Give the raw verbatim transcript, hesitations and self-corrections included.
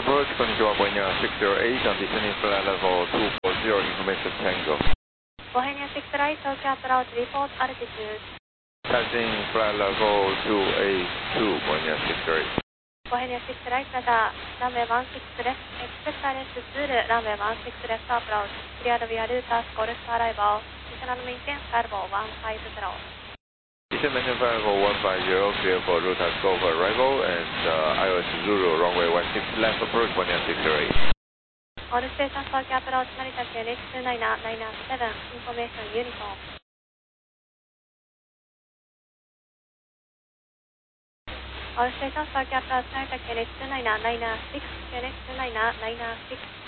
approach, Konnichiwa, Boeing six zero eight, on descending flight level two four zero, information Tango. Bohemia six right, Tokyo approach, report altitude. Taxiing flight level two eight two, Boeing six zero eight. Bohemia six right, radar, runway one six left, expect R S Zulu, runway one six left approach, cleared via routers, golf arrival, internal maintenance level one five zero. Descent maintenance flight level one five zero, clear for routers, golf arrival, and uh, I O S Zulu, runway one six left approach, Boeing six zero eight. All stations, Tokyo approach, Narita K N H two nine nine seven, information uniform. All stations, Tokyo approach, Narita K N H two nine nine six, K N H two nine nine six.